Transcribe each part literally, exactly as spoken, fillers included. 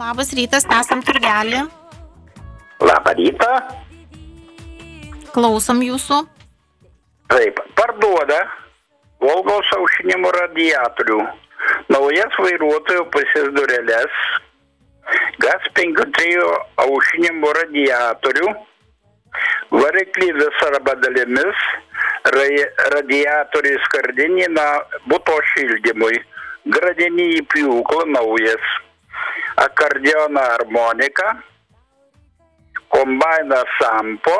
Labas rytas, esam turgelį. Labą rytą. Klausom jūsų. Taip, parduoda Volgos aušinimo radiatorių. Naujas vairuotojo pusės dureles. Gaz penki trys aušinimo radiatorių. Variklį vis arba dalimis. Radiatoriai skardinį na buto šildymui. Gradinį pjūklą naujas. Akordeoną harmonika. Kombainą sampo.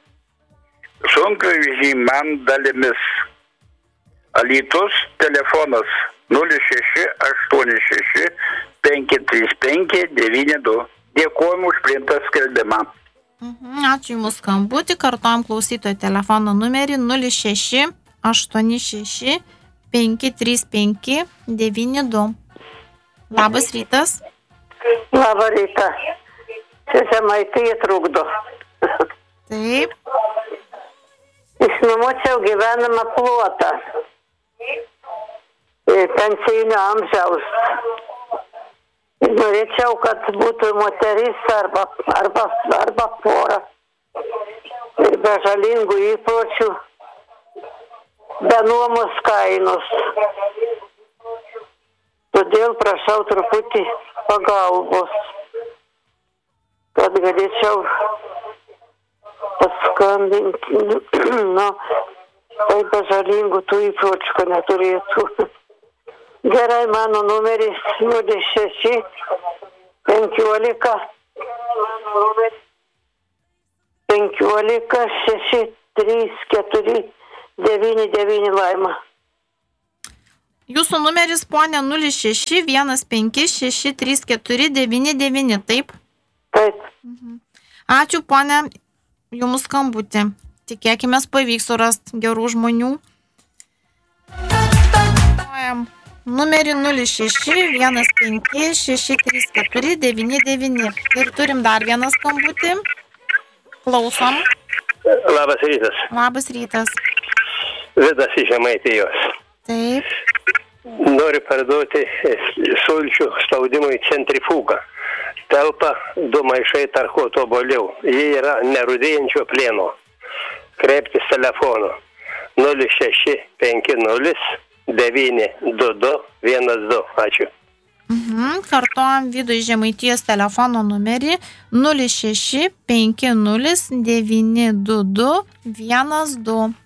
Sunkvežimiam dalimis. Alytus, telefonas nulis šeši aštuoni šeši penki trys penki devyni du. Dėkojom už priimtą skelbimą. Mhm, ačiū Jums skambutį, kartuojam klausytojo telefono numerį nulis šeši aštuoni šeši penki trys penki devyni du. Labas rytas. Labą rytą. Čia Žemaitija trukdo. Taip. Išnuomočiau gyvenamą plotą. Pensijinio amžiaus. Norėčiau, kad būtų moteris arba, arba, arba pora. Ir be žalingų įpročių, be nuomos kainos. Todėl prašau truputį pagalbos, kad galėčiau paskambinti, nu, tai be žalingų tų įpročių, kad neturėtų. Gerai, mano numeris nulis šeši penkiolika penkiolika šeši trys keturi devyni devyni Laima. Jūsų numeris, ponė, nulis šeši vienas penki šeši trys keturi devyni devyni, taip? Taip. Mhm. Ačiū, ponė, Jums skambutį. Tikėkime, pavyks surasti gerų žmonių. Numerį nulis šeši vienas penki šeši trys keturi devyni devyni. Ir turim dar vieną skambutį. Klausom. Labas rytas. Labas rytas. Vidas iš Žemaitijos. Taip. Noriu parduoti sulčių spaudimui centrifugą. Telpa du maišai tarkuoto obuolių. Jie yra nerūdėjančio plieno. Kreiptis telefonu nulis šeši penki nulis devyni du du vienas du. Ačiū. Mhm. Kartuojam Vido iš Žemaitijos telefono numerį nulis šeši penki nulis devyni du du vienas du.